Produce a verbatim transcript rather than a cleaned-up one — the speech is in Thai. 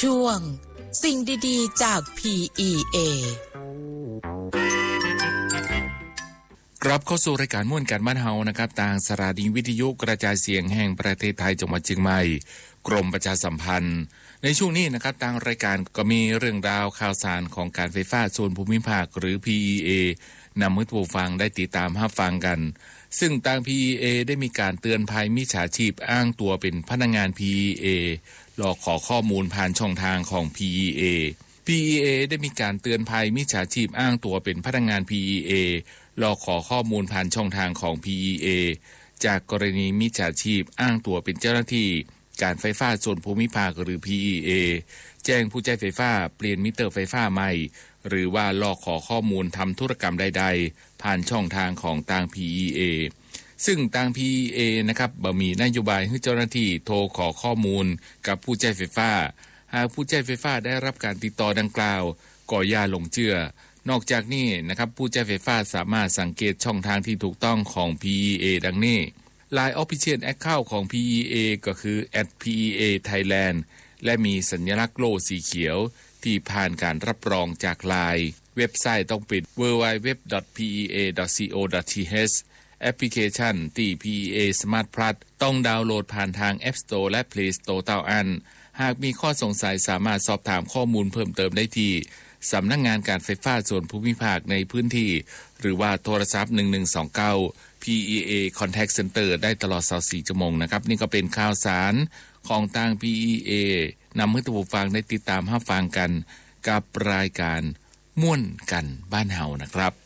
ช่วงสิ่งดีๆจาก พี อี เอกลับเข้าสู่รายการม่วนกันบ้านเฮานะครับทางสถานีวิทยุกระจายเสียงแห่งประเทศไทยจังหวัดเชียงใหม่กรมประชาสัมพันธ์ในช่วงนี้นะครับทางรายการก็มีเรื่องราวข่าวสารของการไฟฟ้าส่วนภูมิภาคหรือ พี อี เอ นำให้ผู้ฟังได้ติดตามรับฟังกันซึ่งทาง พี อี เอ ได้มีการเตือนภัยมิจฉาชีพอ้างตัวเป็นพนักงาน พี อี เอ หลอกขอข้อมูลผ่านช่องทางของ พี อี เอ พี อี เอ ได้มีการเตือนภัยมิจฉาชีพอ้างตัวเป็นพนักงาน พี อี เอ หลอกขอข้อมูลผ่านช่องทางของ พี อี เอ จากกรณีมิจฉาชีพอ้างตัวเป็นเจ้าหน้าที่การไฟฟ้าส่วนภูมิภาคหรือ พี อี เอ แจ้งผู้ใช้ไฟฟ้าเปลี่ยนมิเตอร์ไฟฟ้าใหม่หรือว่าหลอกขอข้อมูลทำธุรกรรมใดๆผ่านช่องทางของทาง พี อี เอ ซึ่งทาง พี อี เอ นะครับบ่มีนโยบายให้เจ้าหน้าที่โทรขอข้อมูลกับผู้ใช้ไฟฟ้าหากผู้ใช้ไฟฟ้าได้รับการติดต่อดังกล่าวก็อย่าหลงเชื่อนอกจากนี้นะครับผู้ใช้ไฟฟ้าสามารถสังเกตช่องทางที่ถูกต้องของ พี อี เอ ดังนี้ ไลน์ Official Account ของ พี อี เอ ก็คือ แอท พี อี เอ Thailand และมีสัญลักษณ์โล่สีเขียวที่ผ่านการรับรองจาก ไลน์ เว็บไซต์ต้องปิด ดับเบิลยู ดับเบิลยู ดับเบิลยู ดอท พี อี เอ ดอท ซี โอ ดอท ที เอช แอปพลิเคชันที่ พี อี เอ Smart Plus ต้องดาวน์โหลดผ่านทาง App Store และ Play Store เท่านั้นหากมีข้อสงสัยสามารถสอบถามข้อมูลเพิ่มเติมได้ที่สำนักงานการไฟฟ้าส่วนภูมิภาคในพื้นที่หรือว่าโทรศัพท์หนึ่งหนึ่งสองเก้า พี อี เอ Contact Center ได้ตลอดยี่สิบสี่ชั่วโมงนะครับนี่ก็เป็นข่าวสารของทาง พี อี เอ นำให้ท่านผู้ฟังได้ติดตามรับฟังกันกับรายการม่วนกันบ้านเฮานะครับ